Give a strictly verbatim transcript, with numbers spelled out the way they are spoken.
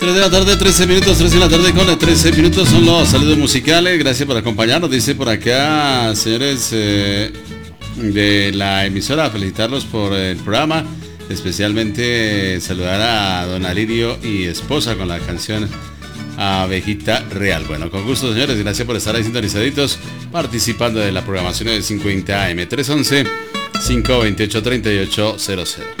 tres de la tarde, trece minutos, tres de la tarde con trece minutos son los saludos musicales. Gracias por acompañarnos. Dice por acá, señores eh, de la emisora, felicitarlos por el programa. Especialmente eh, saludar a don Alirio y esposa con la canción Abejita Real. Bueno, con gusto, señores. Gracias por estar ahí sintonizaditos, participando de la programación de cincuenta A M tres once, cinco veintiocho, treinta y ocho cero cero.